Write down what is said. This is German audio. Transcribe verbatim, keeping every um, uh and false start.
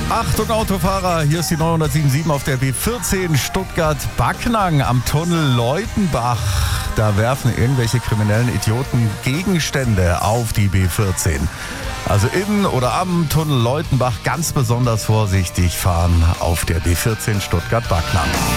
Achtung Autofahrer, hier ist die neunhundertsieben Komma sieben auf der B vierzehn Stuttgart-Backnang am Tunnel Leutenbach. Da werfen irgendwelche kriminellen Idioten Gegenstände auf die B vierzehn. Also in oder am Tunnel Leutenbach ganz besonders vorsichtig fahren auf der B vierzehn Stuttgart-Backnang.